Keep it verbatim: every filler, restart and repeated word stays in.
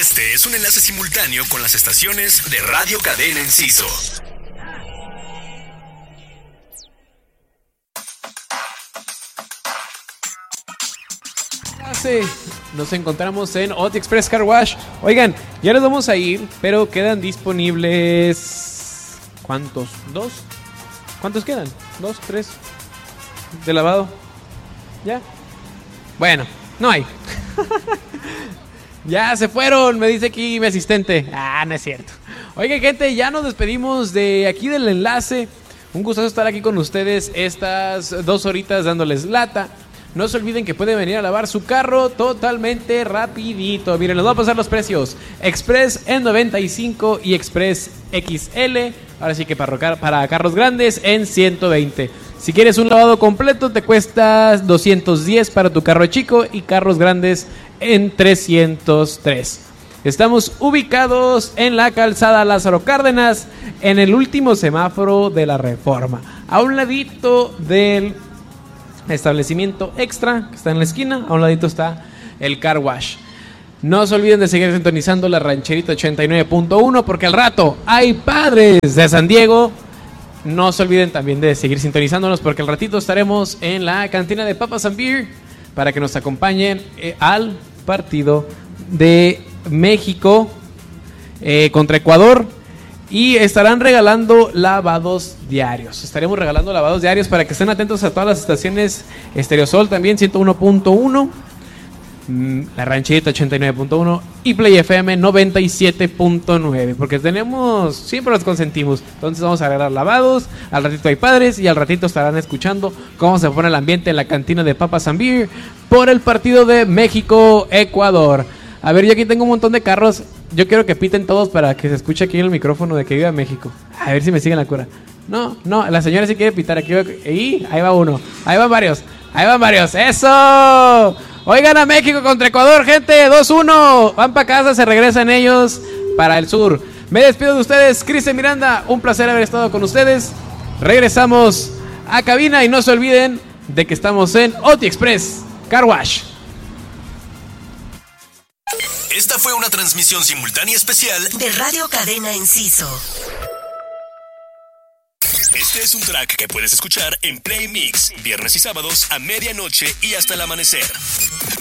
Este es un enlace simultáneo con las estaciones de Radio Cadena Enciso. Nos encontramos en Oti Express Car Wash. Oigan, ya nos vamos a ir, pero quedan disponibles... ¿Cuántos? ¿Dos? ¿Cuántos quedan? ¿Dos? ¿Tres? ¿De lavado? ¿Ya? Bueno, no hay. Ya se fueron, me dice aquí mi asistente. Ah, no es cierto. Oigan, gente, ya nos despedimos de aquí del enlace. Un gustazo estar aquí con ustedes estas dos horitas dándoles lata. No se olviden que pueden venir a lavar su carro totalmente rapidito. Miren, les voy a pasar los precios. Express en noventa y cinco y Express X L. Ahora sí que para, para carros grandes en ciento veinte. Si quieres un lavado completo te cuesta doscientos diez para tu carro chico y carros grandes en trescientos tres. Estamos ubicados en la calzada Lázaro Cárdenas, en el último semáforo de la Reforma, a un ladito del establecimiento Extra, que está en la esquina. A un ladito está el Car Wash. No se olviden de seguir sintonizando la Rancherita ochenta y nueve punto uno, porque al rato hay Padres de San Diego. No se olviden también de seguir sintonizándonos, porque al ratito estaremos en la cantina de Papas and Beer para que nos acompañen eh, al partido de México eh, contra Ecuador. Y estarán regalando lavados diarios. Estaremos regalando lavados diarios para que estén atentos a todas las estaciones. Estereosol también, ciento uno punto uno. La Rancherita ochenta y nueve punto uno. Y Play F M noventa y siete punto nueve. Porque tenemos, siempre los consentimos. Entonces vamos a regalar lavados. Al ratito hay Padres. Y al ratito estarán escuchando cómo se pone el ambiente en la cantina de Papas and Beer por el partido de México-Ecuador. A ver, yo aquí tengo un montón de carros. Yo quiero que piten todos para que se escuche aquí en el micrófono de que viva México. A ver si me siguen la cura. No, no, la señora sí quiere pitar aquí. Y ahí va uno. Ahí van varios. Ahí van varios. ¡Eso! Oigan, a México contra Ecuador, gente. dos uno. Van para casa, se regresan ellos para el sur. Me despido de ustedes, Cristian Miranda. Un placer haber estado con ustedes. Regresamos a cabina y no se olviden de que estamos en Oti Express Car Wash. Esta fue una transmisión simultánea especial de Radio Cadena Enciso. Este es un track que puedes escuchar en Play Mix, viernes y sábados a medianoche y hasta el amanecer.